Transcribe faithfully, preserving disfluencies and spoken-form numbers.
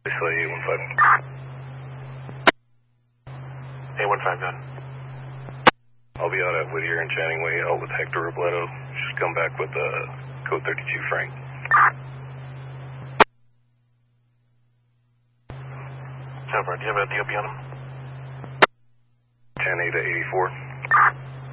Basically, eight one five. eight one five, done. I'll be out at Whittier and Channing Way out with Hector Robledo. Just come back with uh, code thirty-two Frank. So far, do you have a D O B on him? ten eight to eighty-four.